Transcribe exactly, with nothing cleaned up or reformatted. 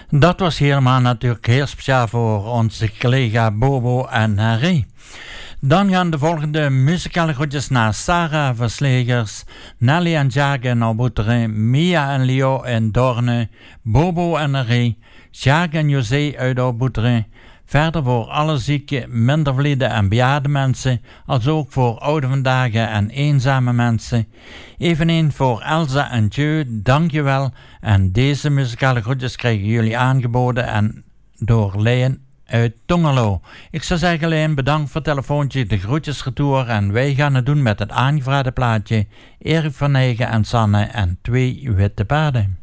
Dat was helemaal natuurlijk heel speciaal voor onze collega Bobo en Harry. Dan gaan de volgende muzikale groetjes naar Sarah Verslegers, Nelly en Jacques en Albouteren, Mia en Leo in Doorne, Bobo en Harry, Jacques en José uit Albouteren. Verder voor alle zieke, mindervalide en bejaarde mensen, als ook voor oude vandaag en eenzame mensen. Eveneens voor Elsa en Jeu, dankjewel. En deze muzikale groetjes krijgen jullie aangeboden en door Leen uit Tongelo. Ik zou zeggen, Leen, bedankt voor het telefoontje, de groetjes retour. En wij gaan het doen met het aangevraagde plaatje Erik van Eygen en Sanne en twee witte paarden.